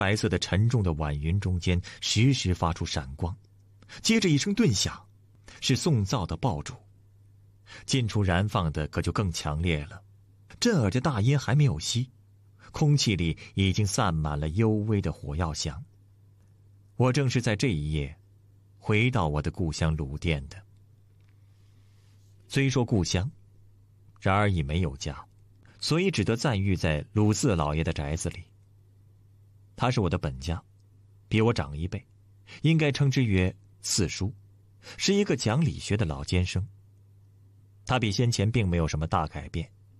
白色的沉重的晚云中间时时发出闪光，接着一声顿响，是送灶的爆竹。近处燃放的可就更强烈了，震耳的大烟还没有熄，空气里已经散满了幽微的火药香。我正是在这一夜回到我的故乡鲁甸的。虽说故乡，然而已没有家，所以只得暂寓在鲁四老爷的宅子里。他是我的本家，比我长一辈，应该称之为四叔，是一个讲理学的老监生。他比先前并没有什么大改变，